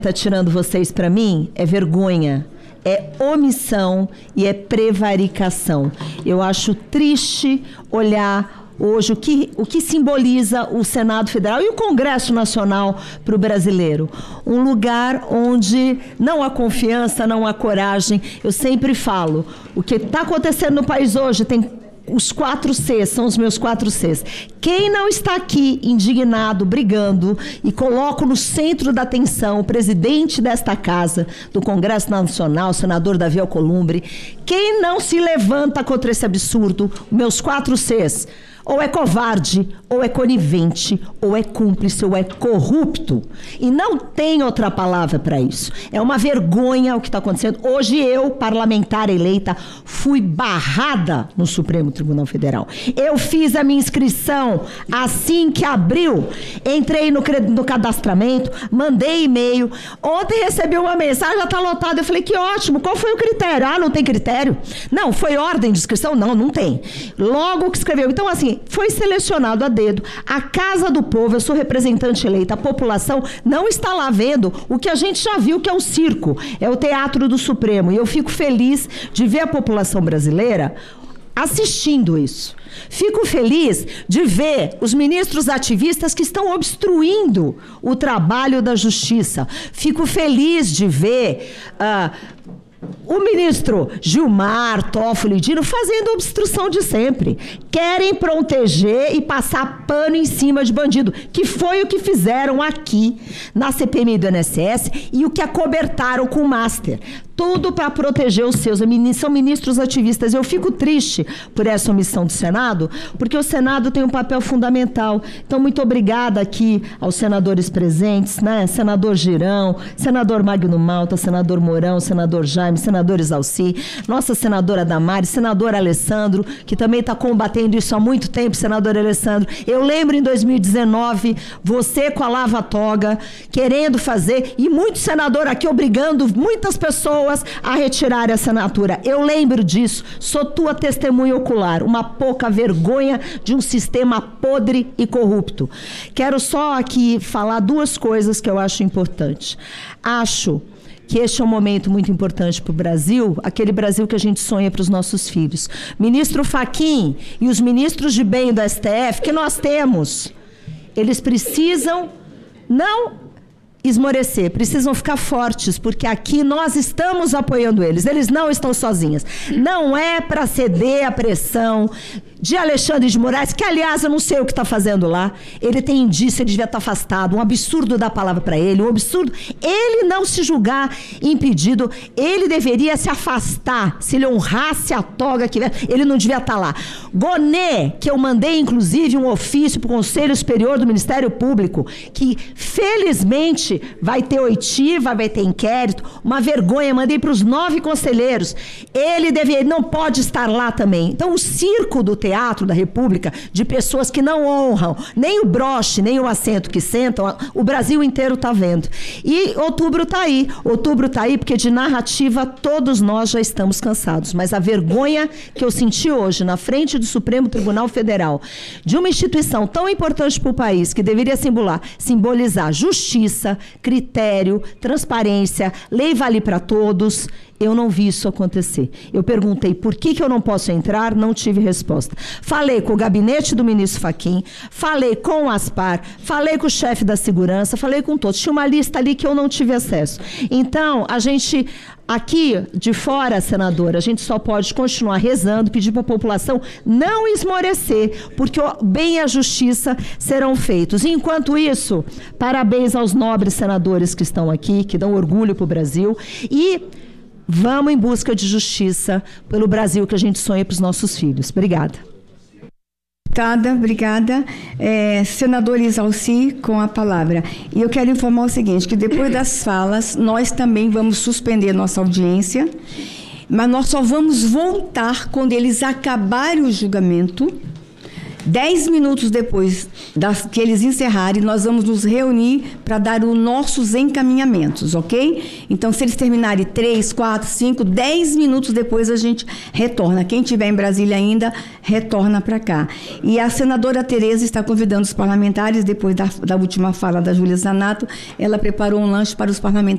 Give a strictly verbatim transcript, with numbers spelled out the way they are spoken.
Tá tirando vocês para mim é vergonha, é omissão e é prevaricação. Eu acho triste olhar hoje o que, o que simboliza o Senado Federal e o Congresso Nacional para o brasileiro. Um lugar onde não há confiança, não há coragem. Eu sempre falo, o que está acontecendo no país hoje tem os quatro Cs, são os meus quatro Cs. Quem não está aqui indignado, brigando, e coloco no centro da atenção o presidente desta casa, do Congresso Nacional, o senador Davi Alcolumbre, quem não se levanta contra esse absurdo, meus quatro Cs, ou é covarde, ou é conivente, ou é cúmplice, ou é corrupto. E não tem outra palavra para isso. É uma vergonha o que está acontecendo. Hoje eu, parlamentar eleita, fui barrada no Supremo Tribunal Federal. Eu fiz a minha inscrição assim que abriu. Entrei no, no cadastramento, mandei e-mail. Ontem recebi uma mensagem, já está lotado. Eu falei, que ótimo, qual foi o critério? Ah, não tem critério? Não, foi ordem de inscrição? Não, não tem. Logo que escreveu. Então, assim, foi selecionado a dedo. A Casa do Povo, eu sou representante eleita, a população não está lá vendo o que a gente já viu que é um circo, é o Teatro do Supremo. E eu fico feliz de ver a população brasileira assistindo isso. Fico feliz de ver os ministros ativistas que estão obstruindo o trabalho da justiça. Fico feliz de ver Uh, o ministro Gilmar, Toffoli, Dino fazendo obstrução de sempre. Querem proteger e passar pano em cima de bandido, que foi o que fizeram aqui na C P M I do I N S S e o que acobertaram com o Master. Tudo para proteger os seus. São ministros ativistas. Eu fico triste por essa omissão do Senado, porque o Senado tem um papel fundamental. Então, muito obrigada aqui aos senadores presentes, né? Senador Girão, senador Magno Malta, senador Mourão, senador Jaime, senador Exalci, nossa senadora Damares, senador Alessandro, que também está combatendo isso há muito tempo, senador Alessandro. Eu lembro em dois mil e dezenove, você com a lava-toga, querendo fazer, e muito senador aqui obrigando muitas pessoas a retirar a assinatura. Eu lembro disso, sou tua testemunha ocular, uma pouca vergonha de um sistema podre e corrupto. Quero só aqui falar duas coisas que eu acho importantes. Acho que este é um momento muito importante para o Brasil, aquele Brasil que a gente sonha para os nossos filhos. Ministro Fachin e os ministros de bem do S T F que nós temos, eles precisam não esmorecer, precisam ficar fortes, porque aqui nós estamos apoiando eles, eles não estão sozinhos. Não é para ceder à pressão de Alexandre de Moraes, que, aliás, eu não sei o que está fazendo lá. Ele tem indício, ele devia estar afastado. Um absurdo dar palavra para ele, um absurdo. Ele não se julgar impedido, ele deveria se afastar. Se ele honrasse a toga que ele não devia estar lá. Gonê, que eu mandei, inclusive, um ofício para o Conselho Superior do Ministério Público, que, felizmente, vai ter oitiva, vai ter inquérito. Uma vergonha, mandei para os nove conselheiros. Ele deveria, não pode estar lá também. Então, o circo do Teatro da República, de pessoas que não honram nem o broche, nem o assento que sentam, o Brasil inteiro está vendo. E outubro está aí. Outubro está aí porque de narrativa todos nós já estamos cansados. Mas a vergonha que eu senti hoje na frente do Supremo Tribunal Federal, de uma instituição tão importante para o país, que deveria simbolar, simbolizar justiça, critério, transparência, lei vale para todos, eu não vi isso acontecer. Eu perguntei por que, que eu não posso entrar, não tive resposta. Falei com o gabinete do ministro Fachin, falei com o Aspar, falei com o chefe da segurança, falei com todos. Tinha uma lista ali que eu não tive acesso. Então, a gente, aqui de fora, senadora, a gente só pode continuar rezando, pedir para a população não esmorecer, porque o bem e a justiça serão feitos. E, enquanto isso, parabéns aos nobres senadores que estão aqui, que dão orgulho para o Brasil, e vamos em busca de justiça pelo Brasil que a gente sonha para os nossos filhos. Obrigada. Obrigada, obrigada. É, senador Exalci, com a palavra. E eu quero informar o seguinte, que depois das falas, nós também vamos suspender nossa audiência, mas nós só vamos voltar quando eles acabarem o julgamento Dez minutos depois das, que eles encerrarem, nós vamos nos reunir para dar os nossos encaminhamentos, ok? Então, se eles terminarem três, quatro, cinco, dez minutos depois a gente retorna. Quem estiver em Brasília ainda, retorna para cá. E a senadora Tereza está convidando os parlamentares, depois da, da última fala da Júlia Zanato, ela preparou um lanche para os parlamentares